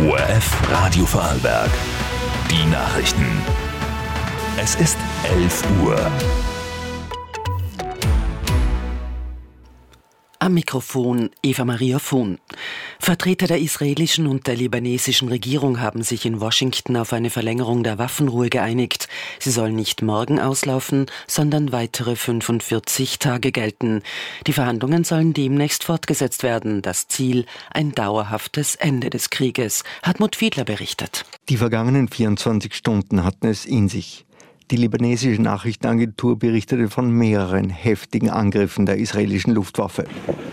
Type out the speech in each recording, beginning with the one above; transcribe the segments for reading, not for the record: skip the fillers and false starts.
ORF Radio Vorarlberg. Die Nachrichten. Es ist 11 Uhr. Am Mikrofon Eva-Maria Vohn. Vertreter der israelischen und der libanesischen Regierung haben sich in Washington auf eine Verlängerung der Waffenruhe geeinigt. Sie soll nicht morgen auslaufen, sondern weitere 45 Tage gelten. Die Verhandlungen sollen demnächst fortgesetzt werden. Das Ziel: ein dauerhaftes Ende des Krieges. Hartmut Fiedler berichtet. Die vergangenen 24 Stunden hatten es in sich. Die libanesische Nachrichtenagentur berichtete von mehreren heftigen Angriffen der israelischen Luftwaffe.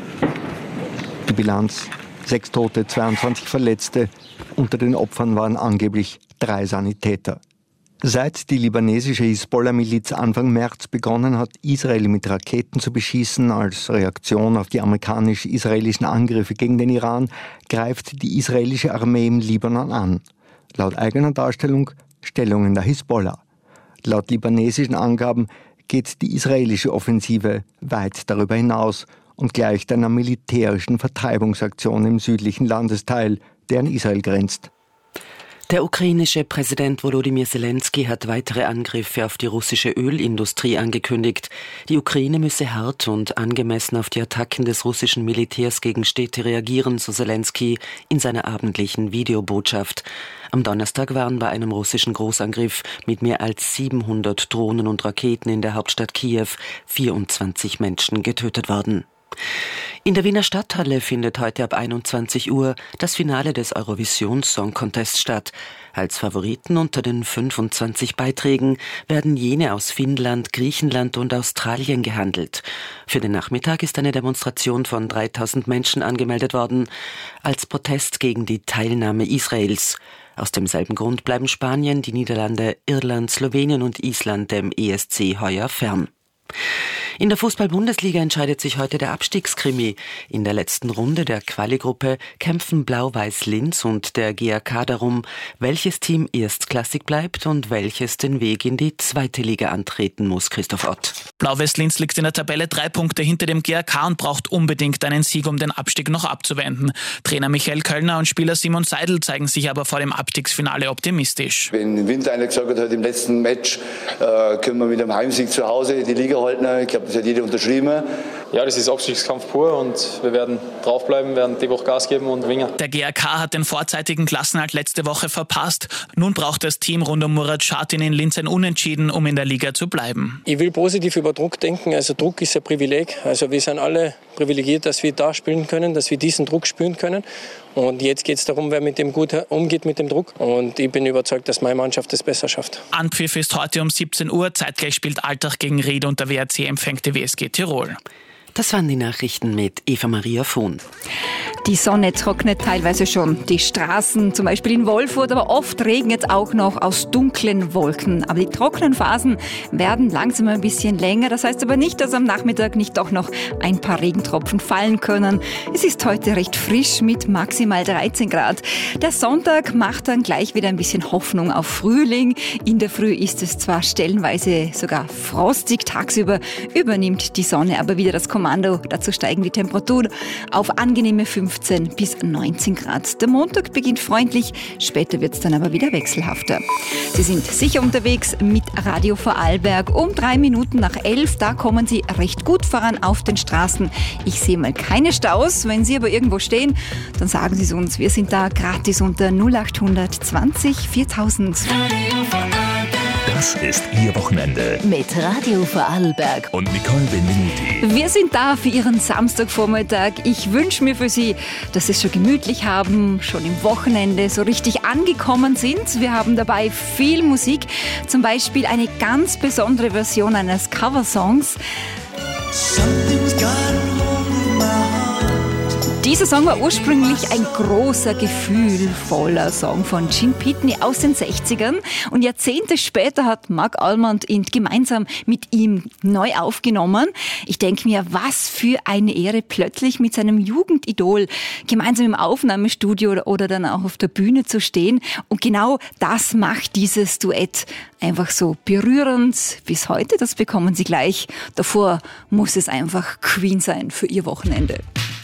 Die Bilanz: 6 Tote, 22 Verletzte. Unter den Opfern waren angeblich 3 Sanitäter. Seit die libanesische Hisbollah-Miliz Anfang März begonnen hat, Israel mit Raketen zu beschießen, als Reaktion auf die amerikanisch-israelischen Angriffe gegen den Iran, greift die israelische Armee im Libanon an. Laut eigener Darstellung Stellungen der Hisbollah. Laut libanesischen Angaben geht die israelische Offensive weit darüber hinaus und gleicht einer militärischen Vertreibungsaktion im südlichen Landesteil, der an Israel grenzt. Der ukrainische Präsident Volodymyr Zelensky hat weitere Angriffe auf die russische Ölindustrie angekündigt. Die Ukraine müsse hart und angemessen auf die Attacken des russischen Militärs gegen Städte reagieren, so Zelensky in seiner abendlichen Videobotschaft. Am Donnerstag waren bei einem russischen Großangriff mit mehr als 700 Drohnen und Raketen in der Hauptstadt Kiew 24 Menschen getötet worden. In der Wiener Stadthalle findet heute ab 21 Uhr das Finale des Eurovision Song Contest statt. Als Favoriten unter den 25 Beiträgen werden jene aus Finnland, Griechenland und Australien gehandelt. Für den Nachmittag ist eine Demonstration von 3000 Menschen angemeldet worden, als Protest gegen die Teilnahme Israels. Aus demselben Grund bleiben Spanien, die Niederlande, Irland, Slowenien und Island dem ESC heuer fern. In der Fußball-Bundesliga entscheidet sich heute der Abstiegskrimi. In der letzten Runde der Quali-Gruppe kämpfen Blau-Weiß Linz und der GAK darum, welches Team erstklassig bleibt und welches den Weg in die zweite Liga antreten muss. Christoph Ott. Blau-Weiß Linz liegt in der Tabelle 3 Punkte hinter dem GAK und braucht unbedingt einen Sieg, um den Abstieg noch abzuwenden. Trainer Michael Kölner und Spieler Simon Seidel zeigen sich aber vor dem Abstiegsfinale optimistisch. Wenn im Winter einer gesagt hat, heute im letzten Match können wir mit einem Heimsieg zu Hause die Liga halten, ich glaube, das hat jeder unterschrieben. Ja, das ist Abstiegskampf pur und wir werden draufbleiben, werden die Woche Gas geben und gewinnen. Der GAK hat den vorzeitigen Klassenerhalt letzte Woche verpasst. Nun braucht das Team rund um Murat Şahin in Linz ein Unentschieden, um in der Liga zu bleiben. Ich will positiv über Druck denken. Also Druck ist ein Privileg. Also wir sind alle privilegiert, dass wir da spielen können, dass wir diesen Druck spüren können. Und jetzt geht es darum, wer mit dem gut umgeht mit dem Druck. Und ich bin überzeugt, dass meine Mannschaft es besser schafft. Anpfiff ist heute um 17 Uhr. Zeitgleich spielt Altach gegen Ried und der WRC empfängt die WSG Tirol. Das waren die Nachrichten mit Eva-Maria Vohn. Die Sonne trocknet teilweise schon die Straßen, zum Beispiel in Wolfurt, aber oft regnet es auch noch aus dunklen Wolken. Aber die trockenen Phasen werden langsam ein bisschen länger. Das heißt aber nicht, dass am Nachmittag nicht doch noch ein paar Regentropfen fallen können. Es ist heute recht frisch mit maximal 13 Grad. Der Sonntag macht dann gleich wieder ein bisschen Hoffnung auf Frühling. In der Früh ist es zwar stellenweise sogar frostig, tagsüber übernimmt die Sonne aber wieder das Kommando. Dazu steigen die Temperaturen auf angenehme 15 bis 19 Grad. Der Montag beginnt freundlich, später wird es dann aber wieder wechselhafter. Sie sind sicher unterwegs mit Radio Vorarlberg. Um 3 Minuten nach 11, da kommen Sie recht gut voran auf den Straßen. Ich sehe mal keine Staus. Wenn Sie aber irgendwo stehen, dann sagen Sie es uns. Wir sind da gratis unter 0800 20 4000. Das ist Ihr Wochenende. Mit Radio Vorarlberg Und Nicole Benvenuti. Wir sind da für Ihren Samstagvormittag. Ich wünsche mir für Sie, dass Sie es schon gemütlich haben, schon im Wochenende so richtig angekommen sind. Wir haben dabei viel Musik, zum Beispiel eine ganz besondere Version eines Coversongs. Dieser Song war ursprünglich ein großer, gefühlvoller Song von Gene Pitney aus den 60ern. Und Jahrzehnte später hat Marc Almond ihn gemeinsam mit ihm neu aufgenommen. Ich denke mir, was für eine Ehre, plötzlich mit seinem Jugendidol gemeinsam im Aufnahmestudio oder dann auch auf der Bühne zu stehen. Und genau das macht dieses Duett einfach so berührend bis heute. Das bekommen Sie gleich. Davor muss es einfach Queen sein für Ihr Wochenende.